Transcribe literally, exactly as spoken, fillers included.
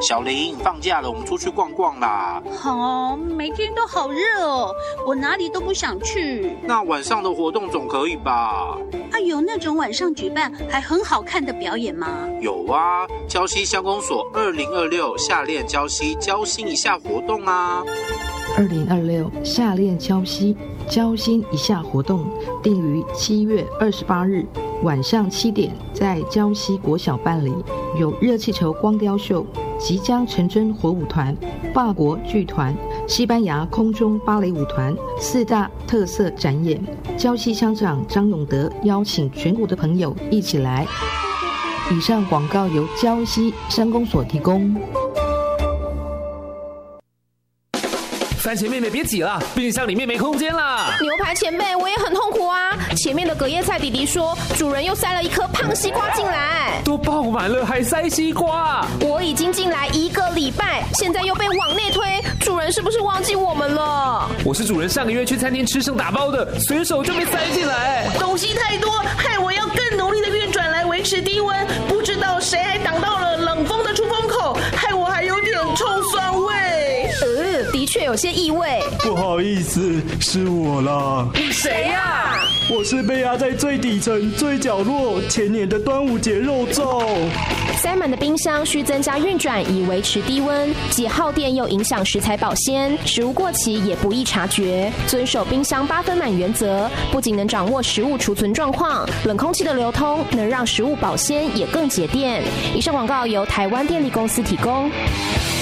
小林，放假了，我们出去逛逛啦。 好哦，每天都好热哦，我哪里都不想去。 那晚上的活动总可以吧？ 啊，有那种晚上举办还很好看的表演吗？ 有啊，礁溪乡公所二零二六夏练礁溪交心一下活动啊。 二零二六夏练礁溪交心一下活动定于七月二十八日晚上七点在礁溪国小办理，有热气球光雕秀、即将成真火舞团、法国剧团、西班牙空中芭蕾舞团四大特色展演。礁溪乡长张永德邀请全国的朋友一起来。以上广告由礁溪乡公所提供。 番茄妹妹别挤了，冰箱里面没空间啦。 牛排前辈，我也很痛苦啊。前面的隔夜菜弟弟说，主人又塞了一颗胖西瓜进来， 都爆满了还塞西瓜。 我已经进来一个礼拜，现在又被往内推，主人是不是忘记我们了？ 我是主人上个月去餐厅吃剩打包的，随手就被塞进来。 东西太多，害我要更努力的运转来维持低温，不知道谁还挡到了冷风的出风口，害我还有点臭酸味。 呃，的确有些异味。 不好意思，是我啦。 你谁呀、啊？ 我是被压在最底层、最角落前年的端午节肉粽。 塞满的冰箱需增加运转以维持低温，既耗电又影响食材保鲜，食物过期也不易察觉。遵守冰箱八分满原则，不仅能掌握食物储存状况，冷空气的流通能让食物保鲜，也更节电。以上广告由台湾电力公司提供。